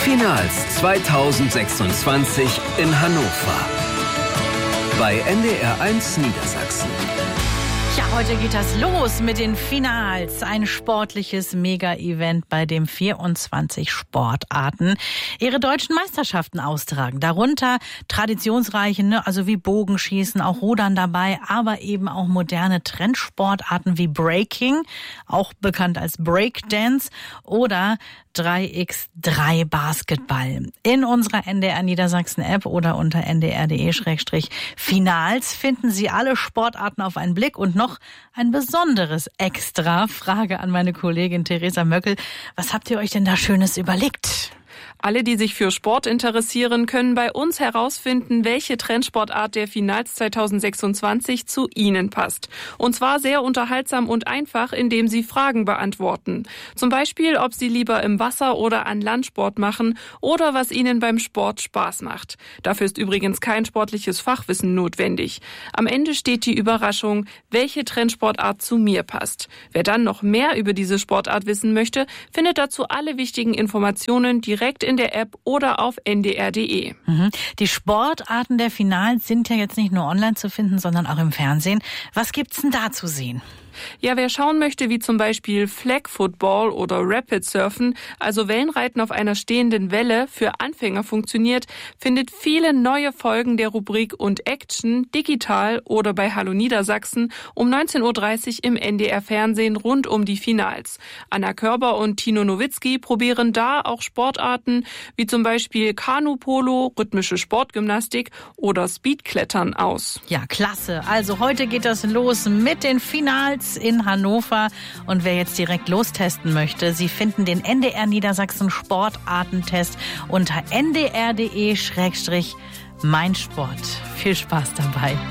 Finals 2026 in Hannover. Bei NDR1 Niedersachsen. Ja, heute geht das los mit den Finals. Ein sportliches Mega-Event, bei dem 24 Sportarten ihre deutschen Meisterschaften austragen. Darunter traditionsreiche, also wie Bogenschießen, auch Rudern dabei, aber eben auch moderne Trendsportarten wie Breaking, auch bekannt als Breakdance, oder 3x3 Basketball. In unserer NDR Niedersachsen App oder unter ndr.de/Finals finden Sie alle Sportarten auf einen Blick und noch ein besonderes Extra. Frage an meine Kollegin Theresa Möckel. Was habt ihr euch denn da Schönes überlegt? Alle, die sich für Sport interessieren, können bei uns herausfinden, welche Trendsportart der Finals 2026 zu ihnen passt. Und zwar sehr unterhaltsam und einfach, indem sie Fragen beantworten. Zum Beispiel, ob sie lieber im Wasser oder an Land Sport machen oder was ihnen beim Sport Spaß macht. Dafür ist übrigens kein sportliches Fachwissen notwendig. Am Ende steht die Überraschung, welche Trendsportart zu mir passt. Wer dann noch mehr über diese Sportart wissen möchte, findet dazu alle wichtigen Informationen direkt in der App oder auf ndr.de. Die Sportarten der Finals sind ja jetzt nicht nur online zu finden, sondern auch im Fernsehen. Was gibt's denn da zu sehen? Ja, wer schauen möchte, wie zum Beispiel Flag Football oder Rapid Surfen, also Wellenreiten auf einer stehenden Welle, für Anfänger funktioniert, findet viele neue Folgen der Rubrik und Action digital oder bei Hallo Niedersachsen um 19.30 Uhr im NDR-Fernsehen rund um die Finals. Anna Körber und Tino Nowitzki probieren da auch Sportarten wie zum Beispiel Kanu-Polo, rhythmische Sportgymnastik oder Speedklettern aus. Ja, klasse. Also heute geht das los mit den Finals in Hannover. Und wer jetzt direkt lostesten möchte, Sie finden den NDR Niedersachsen Sportartentest unter ndr.de/meinsport. Viel Spaß dabei.